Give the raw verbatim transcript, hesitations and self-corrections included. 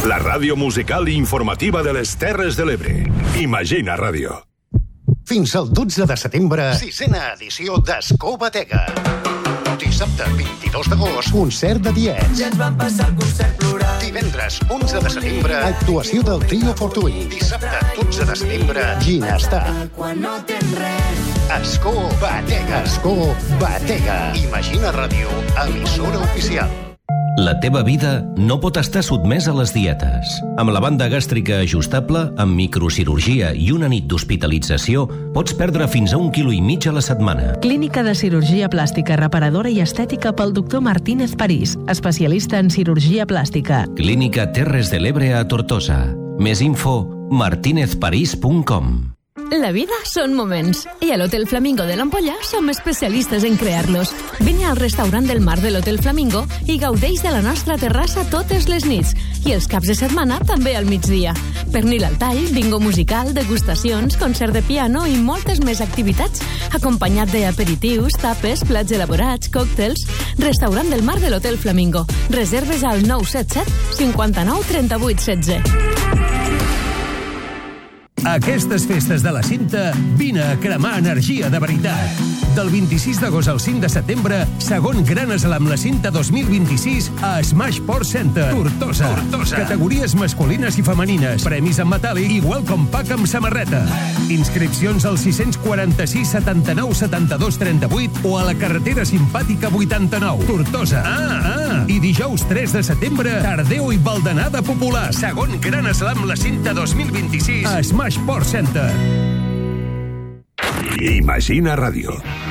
La ràdio musical i informativa de les Terres de l'Ebre. Imagina Ràdio. Fins al dotze de setembre, sisena edició d'Escó Batega. Dissabte vint-i-dos d'agost, concert de Diets. Ja ens vam passar el concert plorant. Divendres onze de setembre, actuació del Trio Fortuny. Dissabte dotze de setembre, Ginestar. Quan no tens res. Escó Batega. Escó Batega. Imagina Ràdio, emissora oficial. La teva vida no pot estar sotmesa a les dietes. Amb la banda gàstrica ajustable, amb microcirurgia i una nit d'hospitalització, pots perdre fins a un quilo i mig a la setmana. Clínica de cirurgia plàstica reparadora i estètica pel doctor Martínez París, especialista en cirurgia plàstica. Clínica Terres de l'Ebre a Tortosa. Més info, martinez parís punt com. La vida són moments, i a l'Hotel Flamingo de l'Ampolla som especialistes en crear-los. Vine al restaurant del mar de l'Hotel Flamingo i gaudeix de la nostra terrassa totes les nits, i els caps de setmana també al migdia. Pernil al tall, bingo musical, degustacions, concert de piano i moltes més activitats, acompanyat d'aperitius, tapes, plats elaborats, còctels. Restaurant del mar de l'Hotel Flamingo. Reserves al nou set set cinquanta-nou trenta-vuit setze. Aquestes festes de la cinta, vine a cremar energia de veritat. Del vint-i-sis d'agost al cinc de setembre, segon gran Slam La Cinta dos mil vint-i-sis a Smash Sport Center, Tortosa. Tortosa. Categories masculines i femenines, premis en metàl·lic i welcome pack amb samarreta. Inscripcions al sis quatre sis setanta-nou setanta-dos trenta-vuit o a la carretera simpàtica vuitanta-nou, Tortosa. Ah, ah! I dijous tres de setembre, Tardeo i Baldanada Popular. Segon gran Slam La Cinta dos mil vint-i-sis a Smash Sport Center. Imagina Ràdio.